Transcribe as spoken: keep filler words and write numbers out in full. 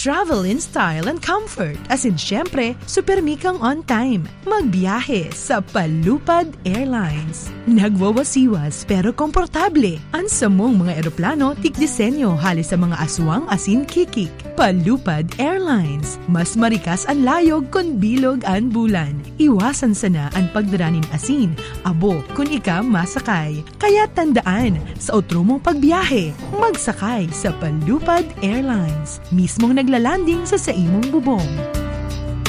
Travel in style and comfort. As in, syempre, supermikang on time. Magbiyahe sa Palupad Airlines. Nagwawasiwas pero komportable. Ansa mong mga eroplano, tikdisenyo halis sa mga aswang asin kikik. Palupad Airlines. Mas marikas ang layog kun bilog ang bulan. Iwasan sana ang pagdaranin asin. Abo kung ika masakay. Kaya tandaan, sa otro mong pagbiyahe, magsakay sa Palupad Airlines. Mismong naglalanding sa sa imong bubong.